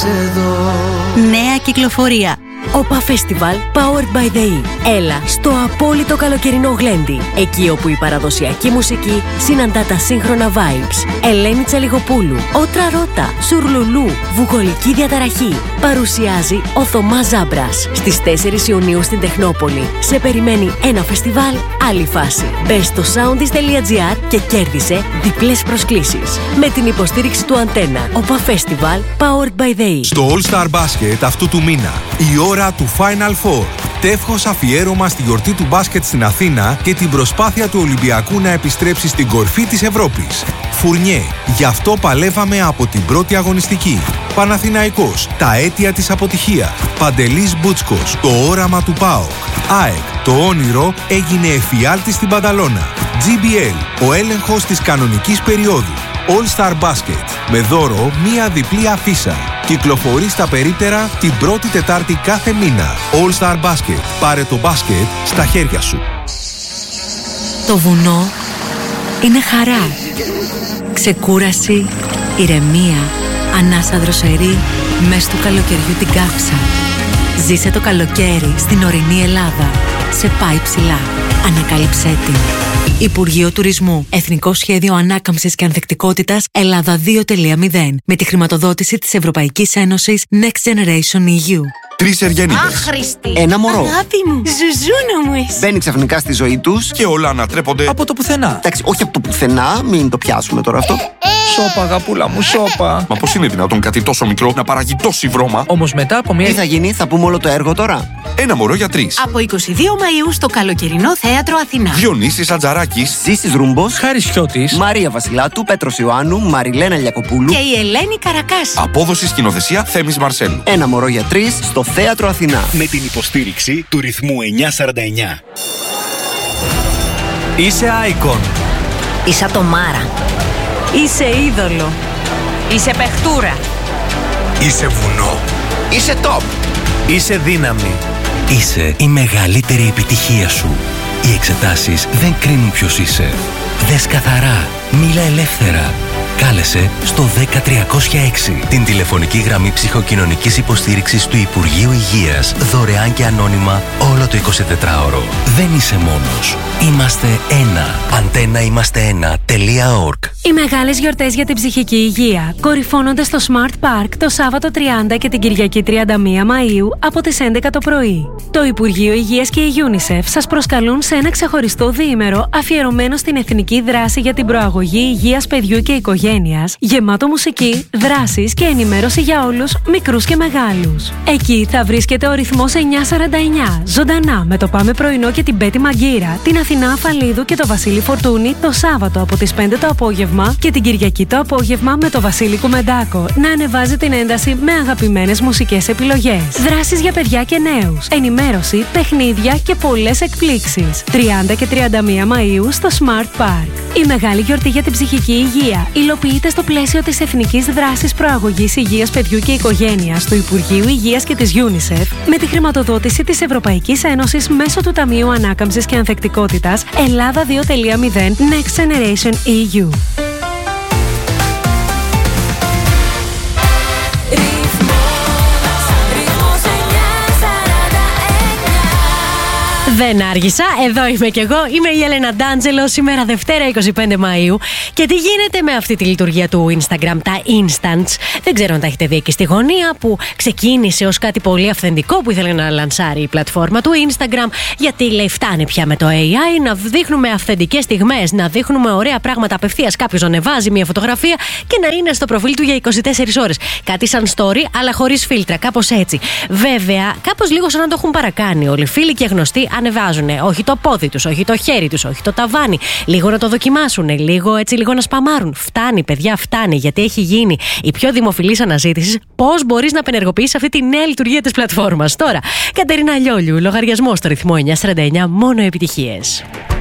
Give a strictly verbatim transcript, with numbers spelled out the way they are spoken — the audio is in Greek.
Νέα κυκλοφορία. ΟΠΑ Festival Powered by the E. Έλα στο απόλυτο καλοκαιρινό γλέντι. Εκεί όπου η παραδοσιακή μουσική συναντά τα σύγχρονα vibes. Ελένη Τσαλιγοπούλου, Ότρα Ρώτα, Σουρλουλού, Βουγολική Διαταραχή. Παρουσιάζει ο Θωμάς Ζάμπρας. Στις τέσσερις Ιουνίου στην Τεχνόπολη. Σε περιμένει ένα φεστιβάλ, άλλη φάση. Μπες στο soundis τελεία gr και κέρδισε διπλές προσκλήσεις. Με την υποστήριξη του Αντένα. ΟΠΑ Festival Powered by the E. Στο All Star Basket αυτού του μήνα, η ώρα του Final Four. Τεύχος αφιέρωμα στη γιορτή του μπάσκετ στην Αθήνα και την προσπάθεια του Ολυμπιακού να επιστρέψει στην κορφή της Ευρώπης. Φουρνιέ, γι' αυτό παλεύαμε από την πρώτη αγωνιστική. Παναθηναϊκός, τα αίτια της αποτυχίας. Παντελής Μπούτσκος, το όραμα του ΠΑΟΚ. ΑΕΚ, το όνειρο έγινε εφιάλτη στην Πανταλώνα. τζι μπι ελ, ο έλεγχος της κανονικής περίοδου. All Star Basket, με δώρο μία διπλή αφίσα. Κυκλοφορεί στα περίπτερα την πρώτη Τετάρτη κάθε μήνα. All Star Basket, πάρε το μπάσκετ στα χέρια σου. Το βουνό είναι χαρά, ξεκούραση, ηρεμία, ανάσα δροσερή, μες του καλοκαιριού την κάψα. Ζήσε το καλοκαίρι στην ορεινή Ελλάδα. Σε πάει ψηλά. Ανακάλυψέ την. Υπουργείο Τουρισμού. Εθνικό Σχέδιο Ανάκαμψης και Ανθεκτικότητας Ελλάδα δύο τελεία μηδέν. Με τη χρηματοδότηση της Ευρωπαϊκής Ένωσης Next Generation ι γιου. Τρεις Εργένιδες. Άχρηστη. Ένα μωρό. Αγάπη μου. Ζουζούνα μου εσύ. Μπαίνει ξαφνικά στη ζωή τους Και όλα ανατρέπονται Από το πουθενά. Εντάξει, όχι από το πουθενά, μην το πιάσουμε τώρα αυτό. Σώπα, αγαπούλα μου, σώπα. Μα πώς είναι δυνατόν κάτι τόσο μικρό να παράγει τόση βρώμα? Όμως μετά από μια. Τι θα γίνει, θα πούμε όλο το έργο τώρα. Ένα μωρό για τρεις. Από εικοστή δεύτερη Μαΐου στο καλοκαιρινό θέατρο Αθηνά. Διονύσης Ατζαράκης. Ζήσης Ρούμπος, Χάρης Χιώτης. Μαρία Βασιλάτου, Πέτρος Ιωάννου, Μαριλένα Λιακοπούλου. Και η Ελένη Καρακάση. Απόδοση σκηνοθεσία Θέμης Μαρσέλου. Ένα μωρό για τρεις στο θέατρο Αθηνά. Με την υποστήριξη του ρυθμού εννιακόσια σαράντα εννιά. Είσαι Icon. Είσαι ατομάρα. Είσαι είδωλο. Είσαι παιχτούρα. Είσαι βουνό. Είσαι top. Είσαι δύναμη. Είσαι η μεγαλύτερη επιτυχία σου. Οι εξετάσεις δεν κρίνουν ποιος είσαι. Δες καθαρά. Μίλα ελεύθερα. Κάλεσε στο δέκα τριακόσια έξι την τηλεφωνική γραμμή ψυχοκοινωνικής υποστήριξης του Υπουργείου Υγείας, δωρεάν και ανώνυμα όλο το εικοσιτετράωρο. Δεν είσαι μόνος. Είμαστε ένα. αντένα είμαστε ένα τελεία ορg. Οι μεγάλες γιορτές για την ψυχική υγεία κορυφώνονται στο Smart Park το Σάββατο τριάντα και την Κυριακή τριάντα μία Μαΐου από τις έντεκα το πρωί. Το Υπουργείο Υγείας και η UNICEF σας προσκαλούν σε ένα ξεχωριστό διήμερο αφιερωμένο στην εθνική δράση για την προαγωγή υγείας παιδιού και οικογένειας, γεμάτο μουσική, δράσεις και ενημέρωση για όλους, μικρούς και μεγάλους. Εκεί θα βρίσκεται ο ρυθμός εννιακόσια σαράντα εννιά, ζωντανά με το Πάμε Πρωινό και την Πέτη Μαγκύρα, την Αθηνά Αφαλίδου και το Βασίλη Φορτούνη το Σάββατο από τις πέντε το απόγευμα και την Κυριακή το απόγευμα με το Βασίλη Κουμεντάκο να ανεβάζει την ένταση με αγαπημένες μουσικές επιλογές. Δράσεις για παιδιά και νέους, ενημέρωση, παιχνίδια και πολλές εκπλήξεις. τριάντα και τριάντα μία Μαΐου στο Smart Park. Η μεγάλη γιορτή για την ψυχική υγεία υλοποιείται στο πλαίσιο της Εθνικής Δράσης Προαγωγής Υγείας Παιδιού και Οικογένειας του Υπουργείου Υγείας και της UNICEF με τη χρηματοδότηση της Ευρωπαϊκής Ένωσης μέσω του Ταμείου Ανάκαμψης και Ανθεκτικότητας Ελλάδα δύο τελεία μηδέν Next Generation ι γιου. Δεν άργησα, εδώ είμαι κι εγώ. Είμαι η Έλενα Ντάντζελο. Σήμερα Δευτέρα εικοστή πέμπτη Μαΐου. Και τι γίνεται με αυτή τη λειτουργία του Instagram, τα Instants. Δεν ξέρω αν τα έχετε δει εκεί στη γωνία, που ξεκίνησε ως κάτι πολύ αυθεντικό που ήθελε να λανσάρει η πλατφόρμα του Instagram. Γιατί λέει, φτάνει πια με το έι άι να δείχνουμε αυθεντικές στιγμές, να δείχνουμε ωραία πράγματα απευθείας. Κάποιος να ανεβάζει μια φωτογραφία και να είναι στο προφίλ του για είκοσι τέσσερις ώρες. Κάτι σαν story, αλλά χωρίς φίλτρα, κάπως έτσι. Βέβαια, κάπως λίγο σαν να το έχουν παρακάνει όλοι. Φίλοι και γνωστοί ανεβάζουν όχι το πόδι τους, όχι το χέρι τους, όχι το ταβάνι. Λίγο να το δοκιμάσουν, λίγο έτσι, λίγο να σπαμάρουν. Φτάνει, παιδιά, φτάνει. Γιατί έχει γίνει η πιο δημοφιλής αναζήτηση πώς μπορείς να απενεργοποιήσεις αυτή τη νέα λειτουργία της πλατφόρμας. Τώρα, Κατερίνα Λιόλιου, λογαριασμό στο ρυθμό εννιακόσια σαράντα εννιά, μόνο επιτυχίες.